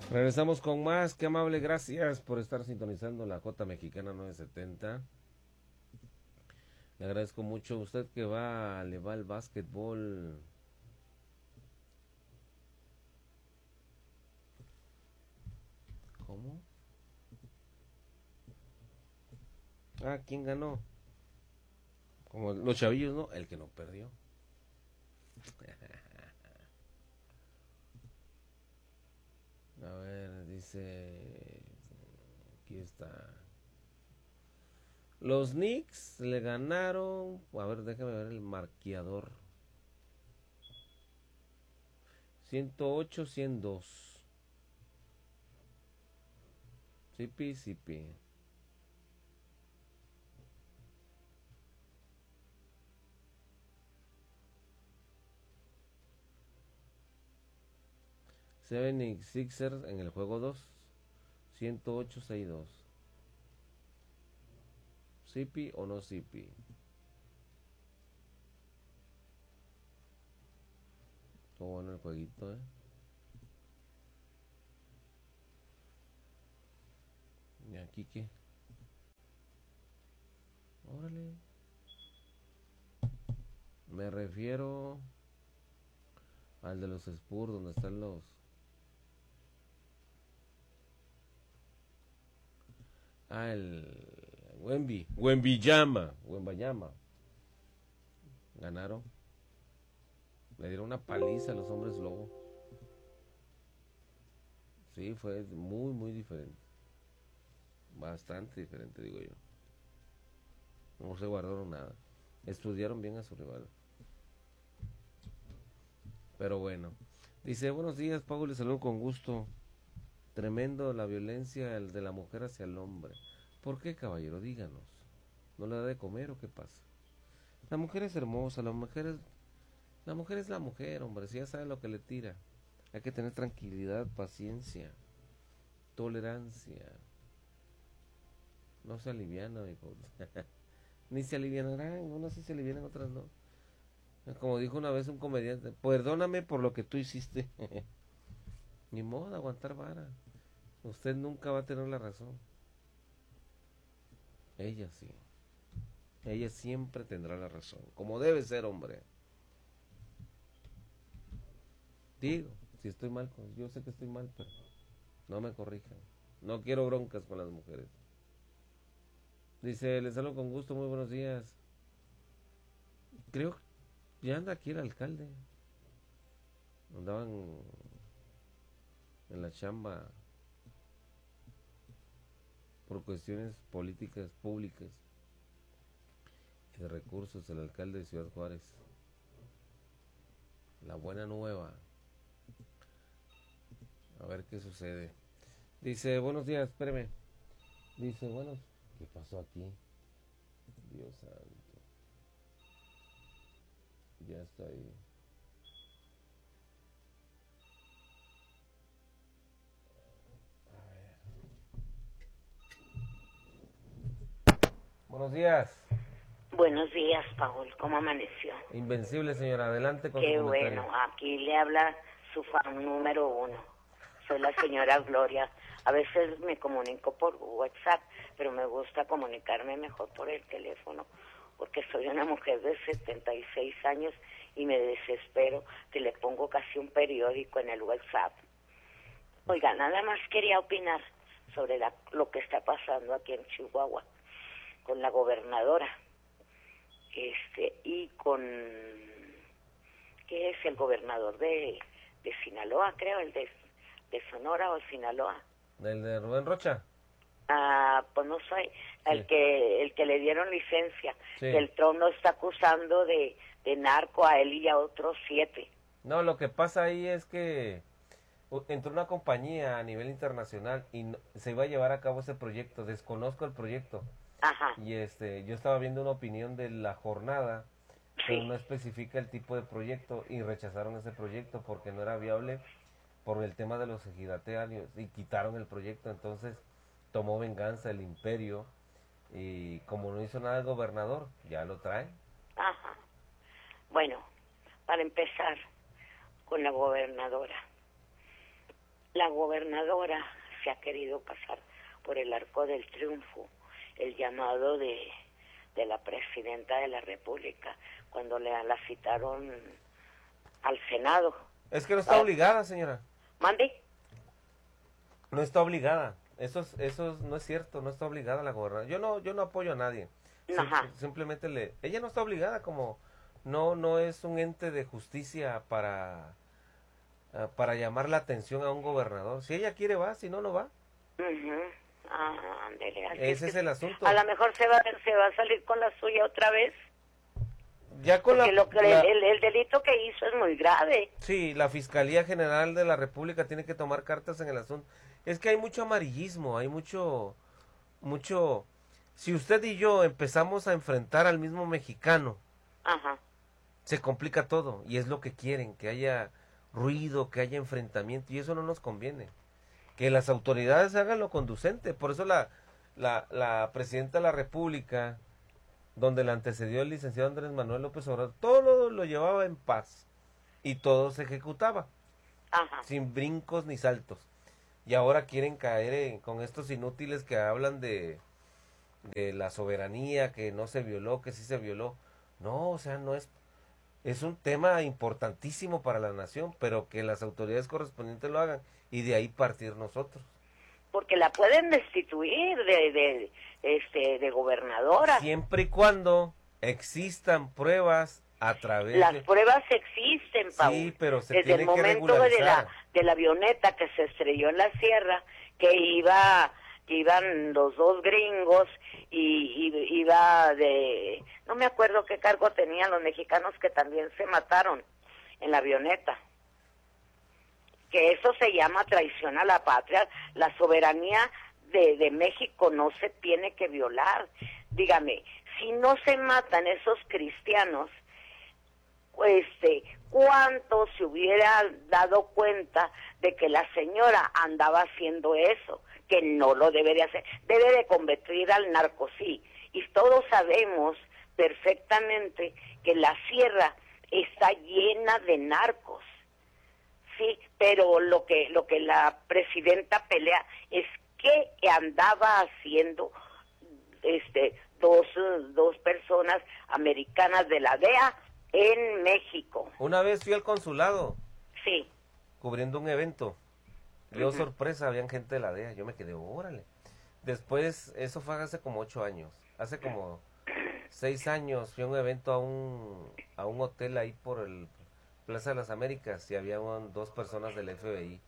Regresamos con más. Qué amable, gracias por estar sintonizando la J Mexicana 970. Le agradezco mucho. Usted que le va al básquetbol. ¿Cómo? Ah, ¿quién ganó? Como los chavillos, ¿no? El que no perdió. A ver, dice... Aquí está. Los Knicks le ganaron... A ver, déjame ver el marcador. 108-102. Sipi, sipi. Seven y Sixers en el juego 2. 108-62. ¿Sipi o no Sipi? Todo bueno el jueguito, ¿eh? ¿Y aquí qué? Órale. Me refiero al de los Spurs, donde están los... Ah, el... Wembyama. Ganaron. Le dieron una paliza a los hombres lobo. Sí, fue muy, muy diferente. Bastante diferente, digo yo. No se guardaron nada. Estudiaron bien a su rival. Pero bueno. Dice, buenos días, Pablo, les saludo con gusto. Tremendo la violencia de la mujer hacia el hombre. ¿Por qué, caballero? Díganos. ¿No le da de comer o qué pasa? La mujer es hermosa, la mujer es la mujer, hombre, si ya sabe lo que le tira. Hay que tener tranquilidad, paciencia, tolerancia. No se aliviana, mi pobre. Ni se alivianarán, unas sí se alivianan, otras no. Como dijo una vez un comediante, perdóname por lo que tú hiciste. Ni modo, aguantar vara. Usted nunca va a tener la razón. Ella sí. Ella siempre tendrá la razón. Como debe ser, hombre. Digo, si estoy mal, yo sé que estoy mal, pero no me corrijan. No quiero broncas con las mujeres. Dice, les hablo con gusto, muy buenos días. Creo que ya anda aquí el alcalde. Andaban en la chamba por cuestiones políticas públicas y de recursos, el alcalde de Ciudad Juárez. La buena nueva. A ver qué sucede. Dice, buenos días, espéreme. Dice, bueno, ¿qué pasó aquí? Dios santo. Ya está ahí. A ver. Buenos días. Buenos días, Paul. ¿Cómo amaneció? Invencible, señora. Adelante con su Qué comentario. bueno. Aquí le habla su fan número 1. Soy la señora Gloria. A veces me comunico por WhatsApp, pero me gusta comunicarme mejor por el teléfono, porque soy una mujer de 76 años y me desespero que le pongo casi un periódico en el WhatsApp. Oiga, nada más quería opinar sobre lo que está pasando aquí en Chihuahua con la gobernadora. Y con, ¿qué es el gobernador de Sinaloa, creo, el de Sonora o Sinaloa? ¿El de Rubén Rocha? Pues no sé, Sí. el que le dieron licencia, Sí. que el trono está acusando de narco a él y a otros 7. No, lo que pasa ahí es que entró una compañía a nivel internacional y se iba a llevar a cabo ese proyecto. Desconozco el proyecto. Ajá. Y yo estaba viendo una opinión de la jornada, pero Sí. no especifica el tipo de proyecto y rechazaron ese proyecto porque no era viable por el tema de los ejidatarios y quitaron el proyecto. Entonces tomó venganza el imperio y como no hizo nada el gobernador, ya lo trae. Ajá. Bueno, para empezar con la gobernadora. La gobernadora se ha querido pasar por el arco del triunfo, el llamado de la presidenta de la República, cuando la citaron al Senado. Es que no está obligada, señora. ¿Mande? No está obligada. Eso no es cierto, no está obligada la gobernadora. Yo no apoyo a nadie. Ajá. Simplemente ella no está obligada, como no es un ente de justicia para llamar la atención a un gobernador. Si ella quiere va, si no, no va. Ándele, ese es el asunto. A lo mejor se va a salir con la suya otra vez. Ya con porque el delito que hizo es muy grave. Sí, la Fiscalía General de la República tiene que tomar cartas en el asunto. Es que hay mucho amarillismo, hay mucho... Si usted y yo empezamos a enfrentar al mismo mexicano, ajá, se complica todo, y es lo que quieren, que haya ruido, que haya enfrentamiento, y eso no nos conviene. Que las autoridades hagan lo conducente. Por eso la Presidenta de la República, donde le antecedió el licenciado Andrés Manuel López Obrador, todo lo llevaba en paz y todo se ejecutaba, ajá, sin brincos ni saltos. Y ahora quieren caer con estos inútiles que hablan de la soberanía, que no se violó, que sí se violó. No, o sea, no es un tema importantísimo para la nación, pero que las autoridades correspondientes lo hagan y de ahí partir nosotros. Porque la pueden destituir de gobernadora. Siempre y cuando existan pruebas a través Las pruebas existen, Paul. Sí, pero se desde tiene el que momento regularizar. de la avioneta que se estrelló en la sierra, que iban los dos gringos y iba no me acuerdo qué cargo tenían los mexicanos que también se mataron en la avioneta. Que eso se llama traición a la patria. La soberanía de México no se tiene que violar. Dígame, si no se matan esos cristianos, ¿cuánto se hubiera dado cuenta de que la señora andaba haciendo eso? Que no lo debe de hacer. Debe de convertir al narco, sí. Y todos sabemos perfectamente que la sierra está llena de narcos. Sí, pero lo que la presidenta pelea es qué andaba haciendo dos personas americanas de la DEA en México. Una vez fui al consulado. Sí. Cubriendo un evento. Dio sorpresa, habían gente de la DEA. Yo me quedé, órale. Después, eso fue hace como 8 años. Hace como 6 años fui a un evento a un hotel ahí por el Plaza de las Américas y había 2 personas del FBI.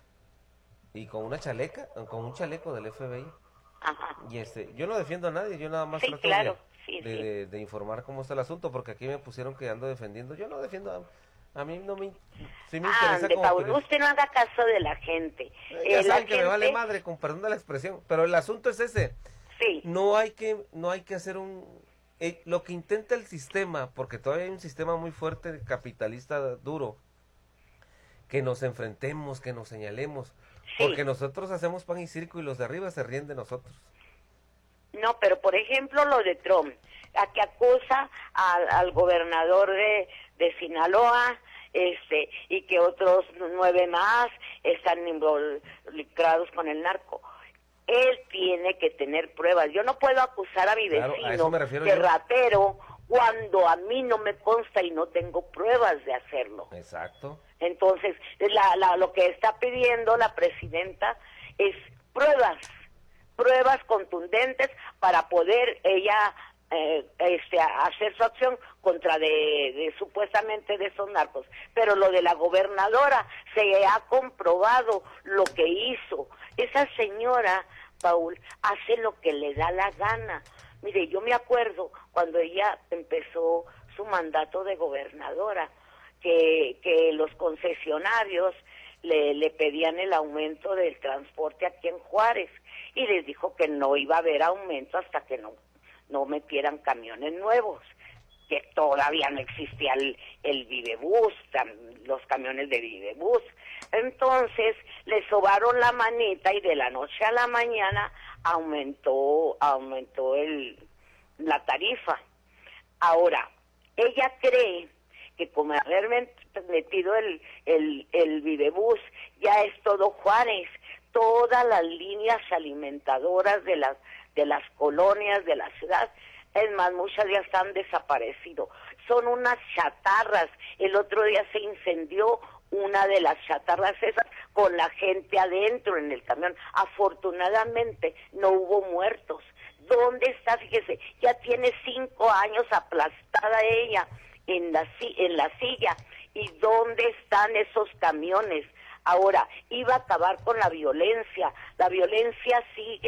Y con un chaleco del FBI. Ajá. Y yo no defiendo a nadie, yo nada más sí, trato claro. de informar cómo está el asunto, porque aquí me pusieron que ando defendiendo. Yo no defiendo a mí no me... Sí me interesa como Paul, usted no haga caso de la gente. Ya saben que me vale madre, con perdón de la expresión, pero el asunto es ese. Sí. No hay que hacer lo que intenta el sistema, porque todavía hay un sistema muy fuerte, capitalista duro, que nos enfrentemos, que nos señalemos, porque nosotros hacemos pan y circo y los de arriba se ríen de nosotros. No, pero por ejemplo lo de Trump, a que acusa al gobernador de Sinaloa, y que otros 9 más están involucrados con el narco. Él tiene que tener pruebas. Yo no puedo acusar a mi vecino de ratero cuando a mí no me consta y no tengo pruebas de hacerlo. Exacto. Entonces, lo que está pidiendo la presidenta es pruebas contundentes para poder ella hacer su acción contra supuestamente de esos narcos. Pero lo de la gobernadora, se ha comprobado lo que hizo. Esa señora, Paul, hace lo que le da la gana. Mire, yo me acuerdo cuando ella empezó su mandato de gobernadora, que los concesionarios le pedían el aumento del transporte aquí en Juárez, y les dijo que no iba a haber aumento hasta que no metieran camiones nuevos, que todavía no existía el Vivebus, los camiones de Vivebus. Entonces le sobaron la manita y de la noche a la mañana aumentó la tarifa. Ahora, ella cree que como realmente metido el Videbús, ya es todo Juárez, todas las líneas alimentadoras de las colonias de la ciudad. Es más, muchas ya están desaparecido. Son unas chatarras. El otro día se incendió una de las chatarras esas con la gente adentro en el camión. Afortunadamente no hubo muertos. ¿Dónde está? Fíjese, ya tiene 5 años aplastada ella en la silla. ¿Y dónde están esos camiones? Ahora, iba a acabar con la violencia. La violencia sigue.